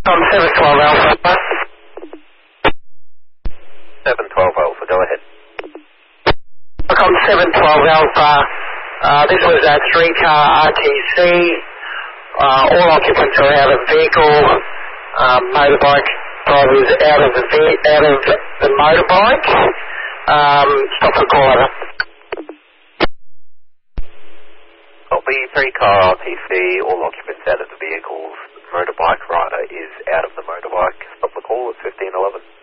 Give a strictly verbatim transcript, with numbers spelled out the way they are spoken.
I'm seven twelve Alpha. seven twelve Alpha, go ahead. I'm seven twelve Alpha. Uh, this was a three-car R T C. Uh, all occupants are out of vehicle. Um, motorbike drivers out of the ve- out of the motorbike. Um, stop the caller. Copy, three-car R T C, all occupants out of the vehicles. Motorbike rider is out of the motorbike. Stop the call at fifteen eleven.